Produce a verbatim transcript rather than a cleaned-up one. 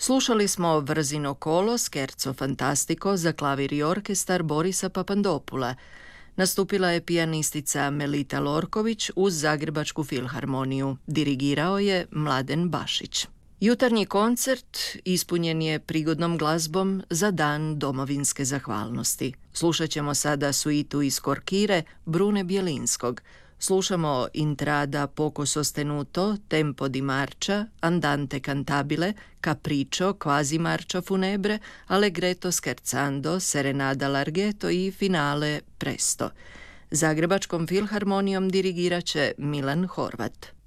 Slušali smo Vrzino kolo, Scherzo fantastico za klavir i orkestar Borisa Papandopula. Nastupila je pijanistica Melita Lorković uz Zagrebačku filharmoniju. Dirigirao je Mladen Bašić. Jutarnji koncert ispunjen je prigodnom glazbom za Dan domovinske zahvalnosti. Slušat ćemo sada suitu iz Korkire Brune Bjelinskog. Slušamo Intrada poco sostenuto, Tempo di marcia, Andante cantabile, Capriccio, Quasi marcia funebre, Allegretto scherzando, Serenada larghetto i finale presto. Zagrebačkom filharmonijom dirigirat će Milan Horvat.